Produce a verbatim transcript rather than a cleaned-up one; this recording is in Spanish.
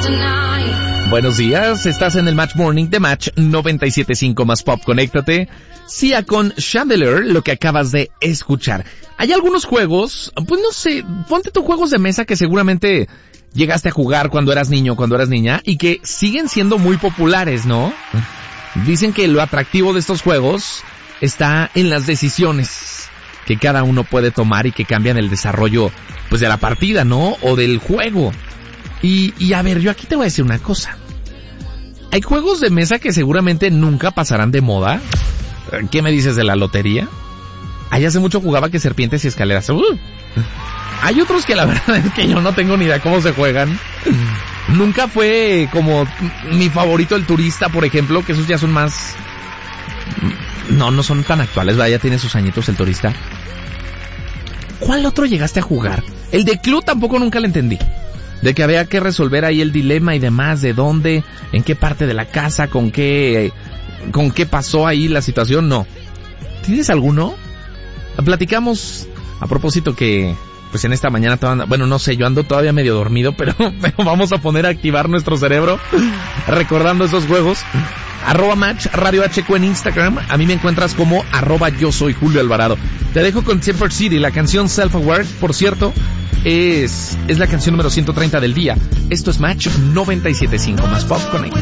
Buenos días, estás en el Match Morning de Match noventa y siete punto cinco más Pop. Conéctate. Sia con Chandelier, lo que acabas de escuchar. Hay algunos juegos, pues no sé, ponte tus juegos de mesa que seguramente llegaste a jugar cuando eras niño, cuando eras niña, y que siguen siendo muy populares, ¿no? Dicen que lo atractivo de estos juegos está en las decisiones que cada uno puede tomar y que cambian el desarrollo, pues, de la partida, ¿no? O del juego. Y, y a ver, yo aquí te voy a decir una cosa. Hay juegos de mesa que seguramente nunca pasarán de moda. ¿Qué me dices de la lotería? Ahí hace mucho jugaba que serpientes y escaleras. Uh. Hay otros que la verdad es que yo no tengo ni idea cómo se juegan. Nunca fue como mi favorito el turista, por ejemplo, que esos ya son más... No, no son tan actuales, ¿verdad? Ya tiene sus añitos el turista. ¿Cuál otro llegaste a jugar? El de Clue tampoco nunca lo entendí. De que había que resolver ahí el dilema y demás, de dónde, en qué parte de la casa, con qué, con qué pasó ahí la situación, no. ¿Tienes alguno? Platicamos a propósito que, pues en esta mañana, todavía, bueno, no sé, yo ando todavía medio dormido, pero, pero vamos a poner a activar nuestro cerebro recordando esos juegos. Arroba Match Radio H Q en Instagram. A mí me encuentras como arroba yo soy Julio Alvarado. Te dejo con Temper City, la canción Self Aware, por cierto. Es, es la canción número ciento treinta del día. Esto es Match noventa y siete punto cinco más Pop Connect.